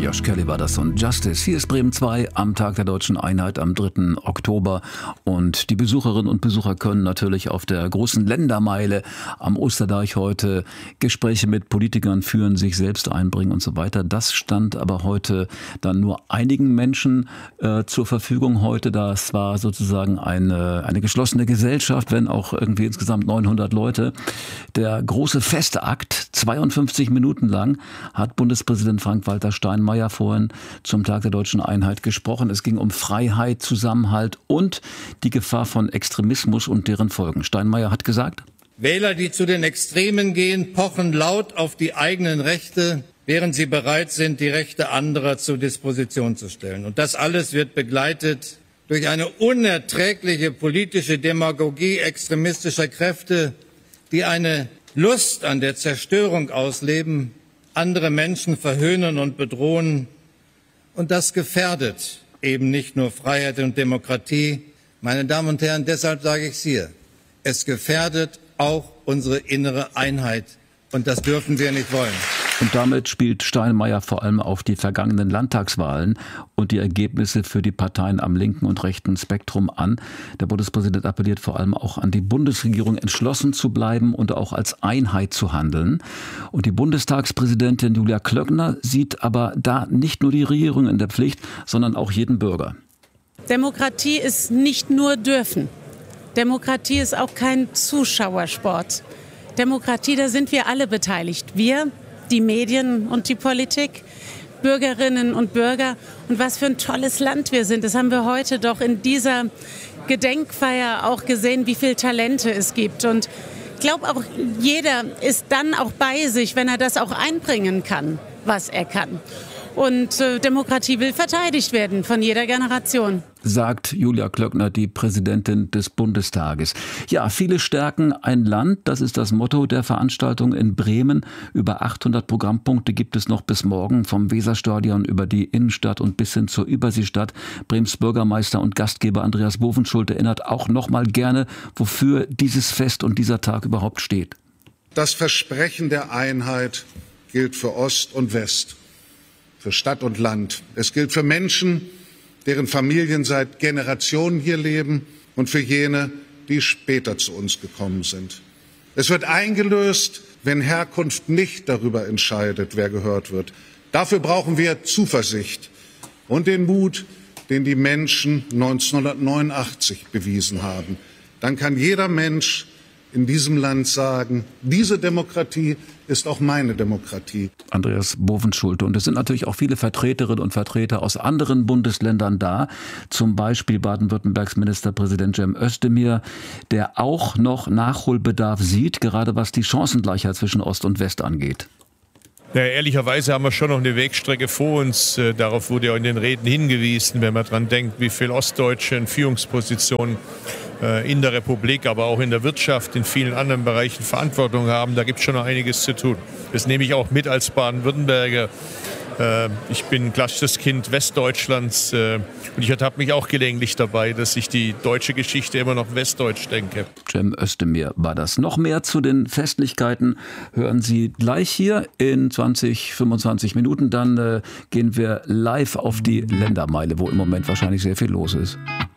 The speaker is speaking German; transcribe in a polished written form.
Josh Kelly war das und Justice. Hier ist Bremen 2 am Tag der Deutschen Einheit am 3. Oktober. Und die Besucherinnen und Besucher können natürlich auf der großen Ländermeile am Osterdeich heute Gespräche mit Politikern führen, sich selbst einbringen und so weiter. Das stand aber heute dann nur einigen Menschen zur Verfügung heute. Das war sozusagen eine geschlossene Gesellschaft, wenn auch irgendwie insgesamt 900 Leute. Der große Festakt, 52 Minuten lang, hat Bundespräsident Frank-Walter Steinmeier vorhin zum Tag der Deutschen Einheit gesprochen. Es ging um Freiheit, Zusammenhalt und die Gefahr von Extremismus und deren Folgen. Steinmeier hat gesagt: Wähler, die zu den Extremen gehen, pochen laut auf die eigenen Rechte, während sie bereit sind, die Rechte anderer zur Disposition zu stellen. Und das alles wird begleitet durch eine unerträgliche politische Demagogie extremistischer Kräfte, die eine Lust an der Zerstörung ausleben, andere Menschen verhöhnen und bedrohen. Und das gefährdet eben nicht nur Freiheit und Demokratie. Meine Damen und Herren, deshalb sage ich es hier: Es gefährdet auch unsere innere Einheit. Und das dürfen wir nicht wollen. Und damit spielt Steinmeier vor allem auf die vergangenen Landtagswahlen und die Ergebnisse für die Parteien am linken und rechten Spektrum an. Der Bundespräsident appelliert vor allem auch an die Bundesregierung, entschlossen zu bleiben und auch als Einheit zu handeln. Und die Bundestagspräsidentin Julia Klöckner sieht aber da nicht nur die Regierung in der Pflicht, sondern auch jeden Bürger. Demokratie ist nicht nur dürfen. Demokratie ist auch kein Zuschauersport. Demokratie, da sind wir alle beteiligt. Wir, die Medien und die Politik, Bürgerinnen und Bürger. Und was für ein tolles Land wir sind. Das haben wir heute doch in dieser Gedenkfeier auch gesehen, wie viele Talente es gibt. Und ich glaube auch, jeder ist dann auch bei sich, wenn er das auch einbringen kann, was er kann. Und Demokratie will verteidigt werden von jeder Generation. Sagt Julia Klöckner, die Präsidentin des Bundestages. Ja, viele stärken ein Land, das ist das Motto der Veranstaltung in Bremen. Über 800 Programmpunkte gibt es noch bis morgen, vom Weserstadion über die Innenstadt und bis hin zur Überseestadt. Brems Bürgermeister und Gastgeber Andreas Bovenschulte erinnert auch noch mal gerne, wofür dieses Fest und dieser Tag überhaupt steht. Das Versprechen der Einheit gilt für Ost und West, für Stadt und Land. Es gilt für Menschen, deren Familien seit Generationen hier leben, und für jene, die später zu uns gekommen sind. Es wird eingelöst, wenn Herkunft nicht darüber entscheidet, wer gehört wird. Dafür brauchen wir Zuversicht und den Mut, den die Menschen 1989 bewiesen haben. Dann kann jeder Mensch in diesem Land sagen, diese Demokratie ist auch meine Demokratie. Andreas Bovenschulte. Und es sind natürlich auch viele Vertreterinnen und Vertreter aus anderen Bundesländern da. Zum Beispiel Baden-Württembergs Ministerpräsident Cem Özdemir, der auch noch Nachholbedarf sieht, gerade was die Chancengleichheit zwischen Ost und West angeht. Ja, ehrlicherweise haben wir schon noch eine Wegstrecke vor uns. Darauf wurde ja in den Reden hingewiesen, wenn man daran denkt, wie viele Ostdeutsche in Führungspositionen in der Republik, aber auch in der Wirtschaft, in vielen anderen Bereichen Verantwortung haben. Da gibt es schon noch einiges zu tun. Das nehme ich auch mit als Baden-Württemberger. Ich bin klassisches Kind Westdeutschlands und ich ertappe mich auch gelegentlich dabei, dass ich die deutsche Geschichte immer noch westdeutsch denke. Cem Özdemir war das. Noch mehr zu den Festlichkeiten hören Sie gleich hier in 20, 25 Minuten. Dann gehen wir live auf die Ländermeile, wo im Moment wahrscheinlich sehr viel los ist.